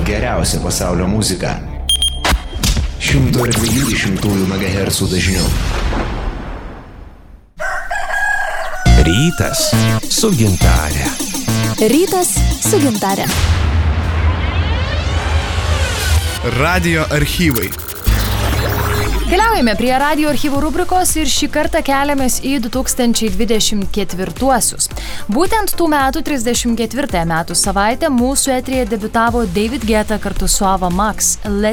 geriausia pasaulio muzika. 120 MHz dažniu. Rytas su Gintare. Rytas su Gintare. Radio archyvai. Keliaujame prie radio archyvų rubrikos ir šį kartą keliamės į 2024-uosius. Būtent tų metų 34 metų savaitę mūsų eteryje debiutavo David Guetta kartu su Ava Max, Let